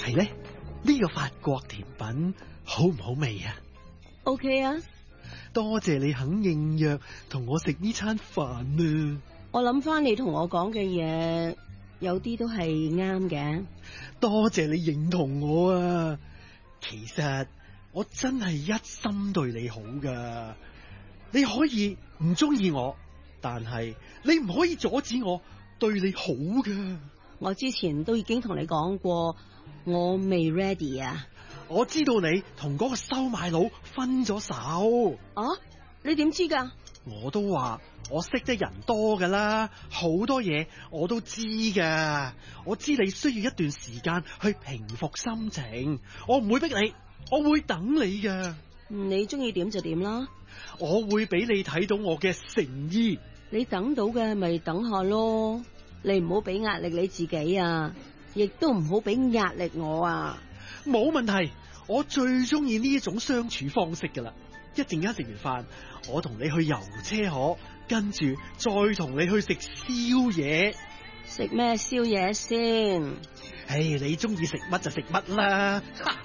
係咧，呢個法國甜品好唔好味啊 ？OK 啊， 多謝你肯應約同我食呢餐飯啊！ 我諗翻你同我講嘅嘢，有啲都係啱嘅。 多謝你認同我啊！其實我真係一心對你好噶。你可以唔中意我，但係你唔可以阻止我對你好噶。 我之前都已經同你講過，我未 ready 啊。 我知道你同嗰個收買佬分咗手。 啊？你點知噶？ 我都話我識得人多噶啦，好多嘢我都知噶。我知你需要一段時間去平復心情，我唔會逼你，我會等你噶。 你中意點就點啦。 我會俾你睇到我嘅誠意。 你等到嘅咪等下咯。你唔好俾壓力你自己啊，亦都唔好俾壓力我啊。 冇問題，我最中意呢一種相處方式噶啦。一陣間食完飯，我同你去遊車河，跟住再同你去食宵夜。 食咩宵夜先？ 唉，你中意食乜就食乜啦。